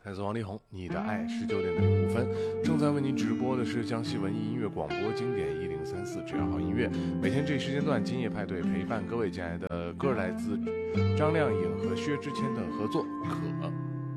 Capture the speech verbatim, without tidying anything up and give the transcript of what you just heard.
来自王力宏，你的爱十九点零五分，正在为您直播的是江西文艺音乐广播经典一零三四，只要好音乐。每天这一时间段，今夜派对陪伴各位亲爱的歌，来自张靓颖和薛之谦的合作《可》。